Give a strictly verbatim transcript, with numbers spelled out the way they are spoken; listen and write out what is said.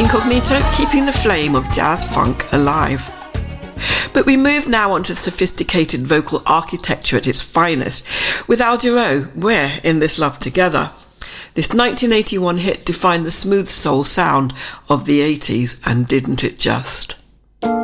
Incognito, keeping the flame of jazz funk alive. But we move now onto sophisticated vocal architecture at its finest with Al Jarreau, We're in This Love Together. This nineteen eighty-one hit defined the smooth soul sound of the eighties, and didn't it just?